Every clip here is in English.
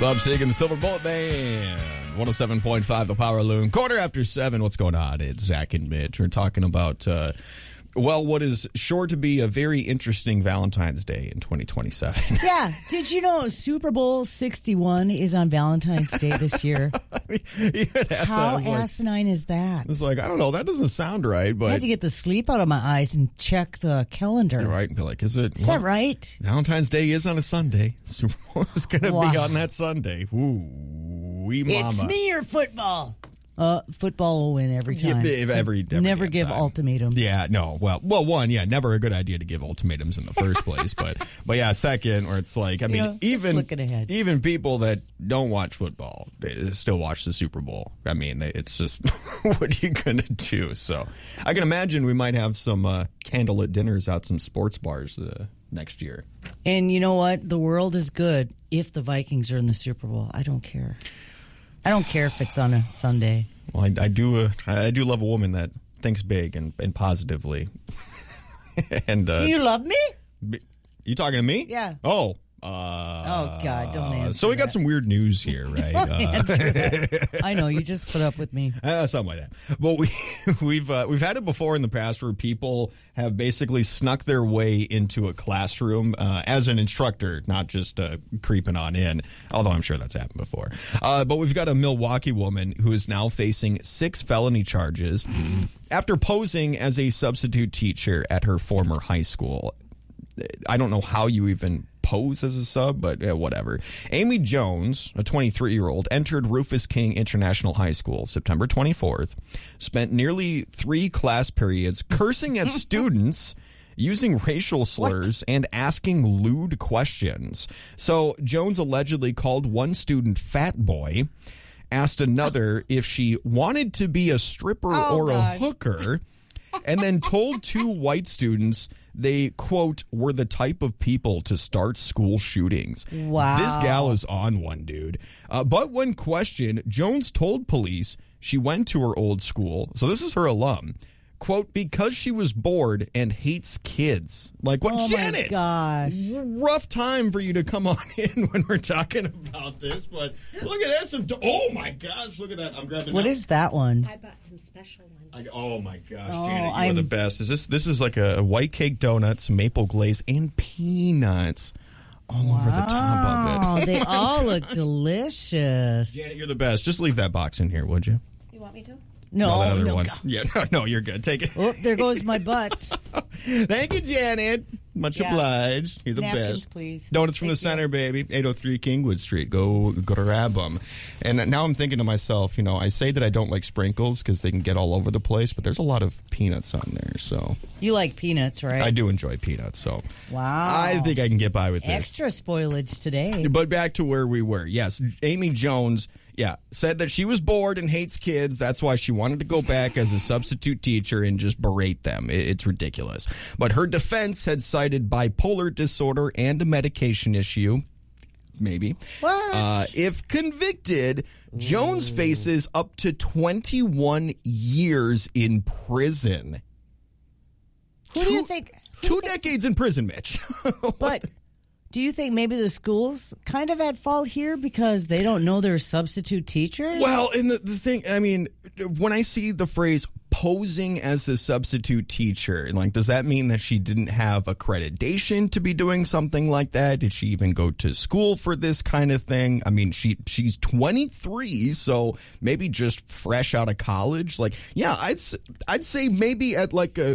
Bob Sig and the Silver Bullet Band. 107.5 The Power Loom. 7:15. What's going on? It's Zach and Mitch. We're talking about, what is sure to be a very interesting Valentine's Day in 2027. Yeah. Did you know Super Bowl 61 is on Valentine's Day this year? How asinine is that? It's like, I don't know. That doesn't sound right. But I had to get the sleep out of my eyes and check the calendar. You're right. And be like, is that right? Valentine's Day is on a Sunday. Super Bowl is going to be on that Sunday. Ooh, wee mama. It's me or football. Football will win every time. Every never give time. ultimatums. Yeah, no. Well, one, never a good idea to give ultimatums in the first place. But yeah, second, where it's like, I mean, even people that don't watch football, they still watch the Super Bowl. I mean, it's just, what are you gonna do? So, I can imagine we might have some candlelit dinners out some sports bars next year. And you know what? The world is good if the Vikings are in the Super Bowl. I don't care. I don't care if it's on a Sunday. Well, I do love a woman that thinks big and positively. And do you love me? You talking to me? Yeah. Oh. Oh God! Don't answer. So we got some weird news here, right? Don't answer that. I know you just put up with me. Something like that. Well, we've had it before in the past where people have basically snuck their way into a classroom as an instructor, not just creeping on in. Although I'm sure that's happened before. But we've got a Milwaukee woman who is now facing 6 felony charges after posing as a substitute teacher at her former high school. I don't know how you even pose as a sub, but whatever. Amy Jones, a 23-year-old, entered Rufus King International High School September 24th, spent nearly 3 class periods cursing at students, using racial slurs, and asking lewd questions. So Jones allegedly called one student fat boy, asked another if she wanted to be a stripper a hooker, and then told 2 white students they, quote, were the type of people to start school shootings. Wow. This gal is on one, dude. But when questioned, Jones told police she went to her old school. So this is her alum. Quote, because she was bored and hates kids. Like, what, Janet? Oh, my gosh. Rough time for you to come on in when we're talking about this. But look at that. Oh, my gosh. Look at that. I'm grabbing What is that one? I bought some special ones. Oh, my gosh, Janet, you are the best. This is like a white cake donut, some maple glaze, and peanuts all over the top of it. They all look delicious. Janet, you're the best. Just leave that box in here, would you? You want me to? No, that other one. God. Yeah, no, you're good. Take it. Oh, there goes my butt. Thank you, Janet. Much obliged. You're the Napkins, best. Please. Donuts from the center, baby. 803 Kingwood Street. Go grab them. And now I'm thinking to myself, I say that I don't like sprinkles because they can get all over the place, but there's a lot of peanuts on there. So you like peanuts, right? I do enjoy peanuts. So wow, I think I can get by with this. Extra spoilage today. But back to where we were. Yes, Amy Jones. Yeah, said that she was bored and hates kids. That's why she wanted to go back as a substitute teacher and just berate them. It's ridiculous. But her defense had cited bipolar disorder and a medication issue. Maybe. What? If convicted, Jones faces up to 21 years in prison. Who do you think? 2 decades in prison, Mitch. But do you think maybe the schools kind of at fault here because they don't know their substitute teachers? Well, and the thing, I mean, when I see the phrase posing as a substitute teacher, like, does that mean that she didn't have accreditation to be doing something like that? Did she even go to school for this kind of thing? I mean, she's 23, so maybe just fresh out of college. Like, yeah, I'd say maybe at like a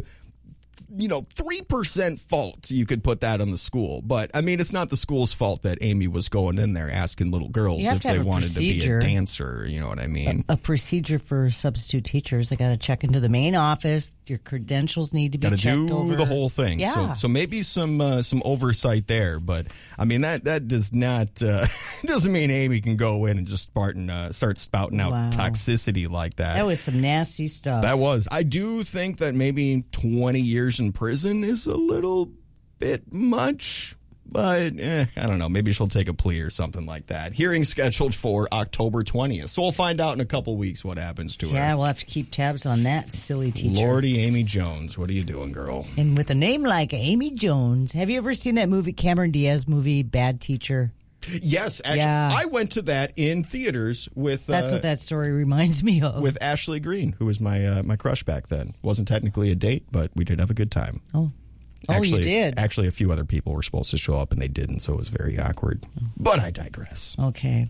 3% fault, you could put that on the school. But, I mean, it's not the school's fault that Amy was going in there asking little girls if they wanted to be a dancer. You know what I mean? A procedure for substitute teachers. They got to check into the main office. Your credentials need to be checked over. Got to do the whole thing. Yeah. So maybe some oversight there. But, I mean, that does not doesn't mean Amy can go in and just start spouting out toxicity like that. That was some nasty stuff. That was. I do think that maybe 20 years in prison is a little bit much, but I don't know. Maybe she'll take a plea or something like that. Hearing scheduled for October 20th. So we'll find out in a couple weeks what happens to her. Yeah, we'll have to keep tabs on that silly teacher. Lordy, Amy Jones. What are you doing, girl? And with a name like Amy Jones, have you ever seen that movie, Cameron Diaz movie, Bad Teacher? Yes, actually, Yeah. I went to that in theaters with. That's what that story reminds me of. With Ashley Green, who was my crush back then. Wasn't technically a date, but we did have a good time. Oh, Actually, you did? Actually, a few other people were supposed to show up, and they didn't, so it was very awkward. But I digress. Okay.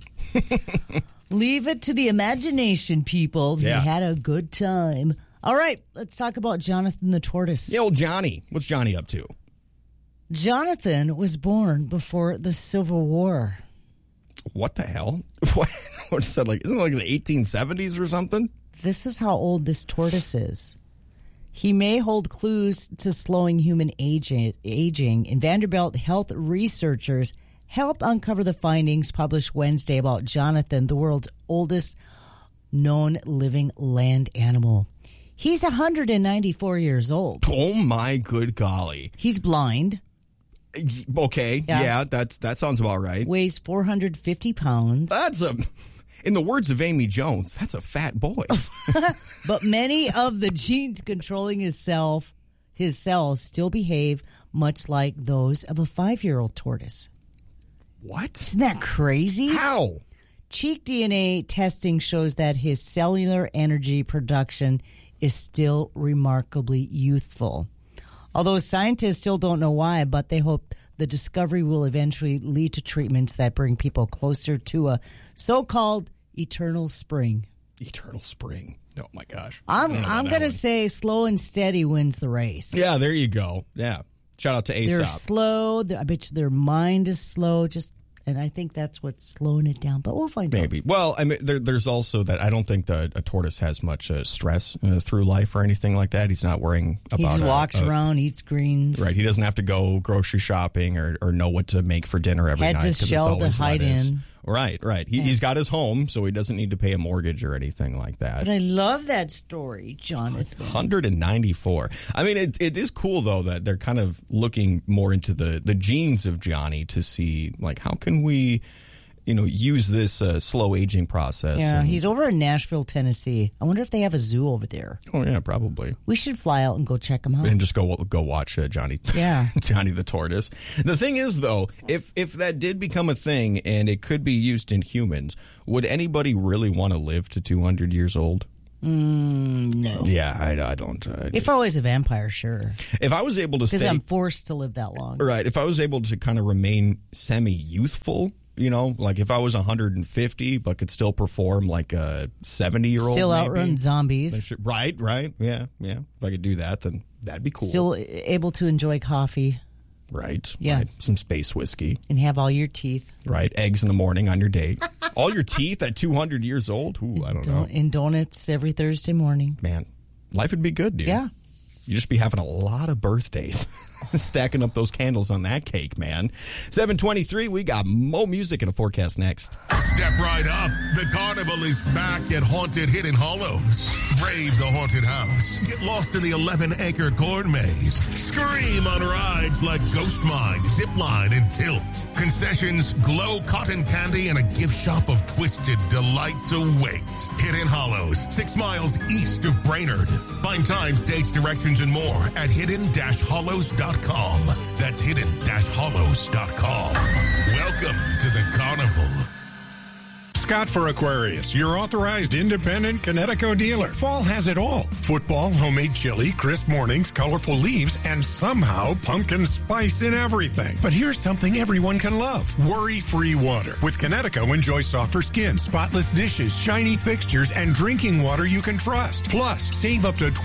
Leave it to the imagination, people. Yeah. He had a good time. All right, let's talk about Jonathan the tortoise. Yeah, old Johnny. What's Johnny up to? Jonathan was born before the Civil War. What the hell? What is that like? Isn't it like the 1870s or something? This is how old this tortoise is. He may hold clues to slowing human aging, and Vanderbilt health researchers helped uncover the findings published Wednesday about Jonathan, the world's oldest known living land animal. He's 194 years old. Oh my good golly! He's blind. Okay, yeah, that sounds about right. Weighs 450 pounds. In the words of Amy Jones, that's a fat boy. But many of the genes controlling his cells still behave much like those of a 5-year-old tortoise. What? Isn't that crazy? How? Cheek DNA testing shows that his cellular energy production is still remarkably youthful. Although scientists still don't know why, but they hope the discovery will eventually lead to treatments that bring people closer to a so-called eternal spring. Eternal spring. Oh my gosh. I'm going to say slow and steady wins the race. Yeah, there you go. Yeah. Shout out to Aesop. They're slow. I bet you their mind is slow. And I think that's what's slowing it down. But we'll find out. Maybe. Well, I mean, there's also that I don't think that a tortoise has much stress through life or anything like that. He's not worrying about. He just walks around, eats greens. Right. He doesn't have to go grocery shopping or know what to make for dinner every night. Has a shell to hide in. Right. He's got his home, so he doesn't need to pay a mortgage or anything like that. But I love that story, Jonathan. 194. I mean, it is cool, though, that they're kind of looking more into the genes of Johnny to see, like, how can we, use this slow aging process. Yeah, he's over in Nashville, Tennessee. I wonder if they have a zoo over there. Oh, yeah, probably. We should fly out and go check him out. And just go watch Johnny. Yeah. Johnny the tortoise. The thing is, though, if that did become a thing and it could be used in humans, would anybody really want to live to 200 years old? No. Yeah, I don't. If I was a vampire, sure. If I was able to stay... Because I'm forced to live that long. Right. If I was able to kind of remain semi-youthful... like if I was 150 but could still perform like a 70-year-old. Still outrun zombies. Right. Yeah. If I could do that, then that'd be cool. Still able to enjoy coffee. Right. Yeah. Right. Some space whiskey. And have all your teeth. Right. Eggs in the morning on your date. All your teeth at 200 years old? Ooh, I don't know. And donuts every Thursday morning. Man, life would be good, dude. Yeah. You'd just be having a lot of birthdays. Stacking up those candles on that cake, man. 7:23, we got more music in a forecast next. Step right up. The carnival is back at Haunted Hidden Hollows. Brave the haunted house. Get lost in the 11-acre corn maze. Scream on rides like Ghost Mine, Zipline, and Tilt. Concessions, glow cotton candy, and a gift shop of twisted delights await. Hidden Hollows, 6 miles east of Brainerd. Find times, dates, directions, and more at hidden-hollows.com. That's hidden-hollows.com. Welcome to the carnival. Scott for Aquarius, your authorized independent Connecticut dealer. Fall has it all. Football, homemade chili, crisp mornings, colorful leaves, and somehow pumpkin spice in everything. But here's something everyone can love. Worry-free water. With Connecticut, enjoy softer skin, spotless dishes, shiny fixtures, and drinking water you can trust. Plus, save up to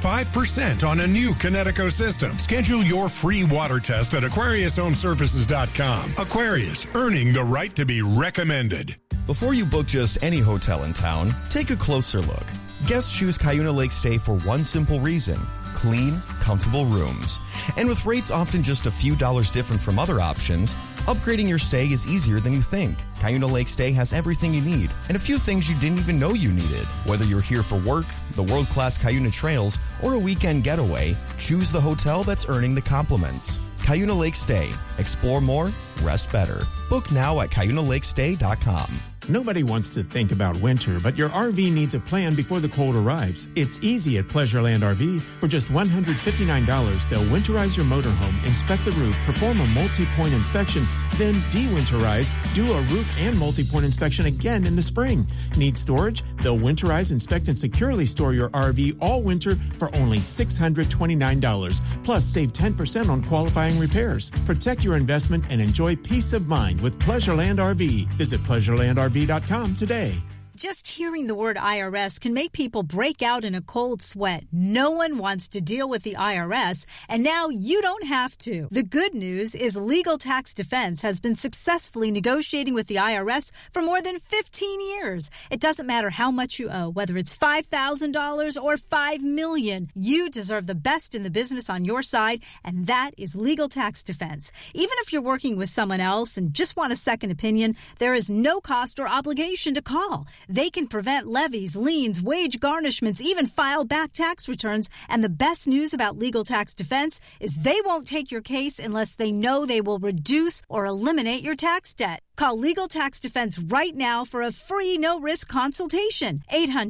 25% on a new Connecticut system. Schedule your free water test at AquariusHomeservices.com. Aquarius, earning the right to be recommended. Before you book just any hotel in town, take a closer look. Guests choose Cuyuna Lake Stay for one simple reason: clean, comfortable rooms. And with rates often just a few dollars different from other options, upgrading your stay is easier than you think. Cuyuna Lake Stay has everything you need, and a few things you didn't even know you needed. Whether you're here for work, the world-class Cuyuna Trails, or a weekend getaway, choose the hotel that's earning the compliments. Cuyuna Lake Stay. Explore more, rest better. Book now at CuyunaLakeStay.com. Nobody wants to think about winter, but your RV needs a plan before the cold arrives. It's easy at Pleasureland RV. For just $159, they'll winterize your motorhome, inspect the roof, perform a multi-point inspection, then de-winterize, do a roof and multi-point inspection again in the spring. Need storage? They'll winterize, inspect, and securely store your RV all winter for only $629. Plus, save 10% on qualifying repairs. Protect your investment and enjoy peace of mind with Pleasureland RV. Visit PleasurelandRV.com today. Just hearing the word IRS can make people break out in a cold sweat. No one wants to deal with the IRS, and now you don't have to. The good news is Legal Tax Defense has been successfully negotiating with the IRS for more than 15 years. It doesn't matter how much you owe, whether it's $5,000 or $5 million. You deserve the best in the business on your side, and that is Legal Tax Defense. Even if you're working with someone else and just want a second opinion, there is no cost or obligation to call. They can prevent levies, liens, wage garnishments, even file back tax returns. And the best news about Legal Tax Defense is they won't take your case unless they know they will reduce or eliminate your tax debt. Call Legal Tax Defense right now for a free no-risk consultation.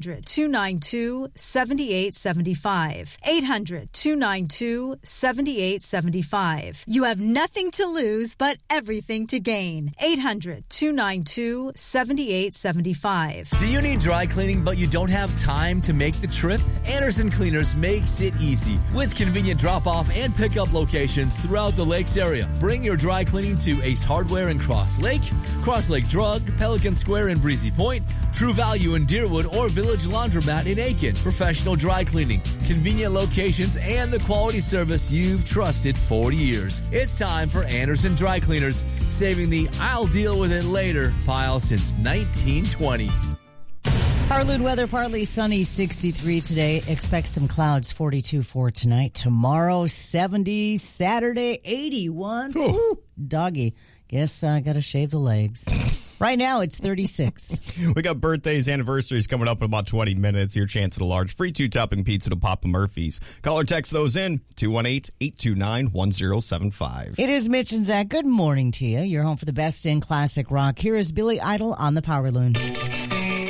800-292-7875. 800-292-7875. You have nothing to lose but everything to gain. 800-292-7875. Do you need dry cleaning but you don't have time to make the trip? Anderson Cleaners makes it easy with convenient drop-off and pickup locations throughout the Lakes area. Bring your dry cleaning to Ace Hardware in Cross Lake, Cross Lake Drug, Pelican Square in Breezy Point, True Value in Deerwood, or Village Laundromat in Aiken. Professional dry cleaning, convenient locations, and the quality service you've trusted 40 years. It's time for Anderson Dry Cleaners, saving the I'll deal with it later pile since 1920. Parloon weather, partly sunny, 63 today. Expect some clouds, 42 for tonight. Tomorrow, 70. Saturday, 81. Ooh, doggy. Guess I got to shave the legs. Right now, it's 36. We got birthdays, anniversaries coming up in about 20 minutes. Your chance at a large free 2-topping pizza to Papa Murphy's. Call or text those in, 218-829-1075. It is Mitch and Zach. Good morning to you. You're home for the best in classic rock. Here is Billy Idol on the Power Loon.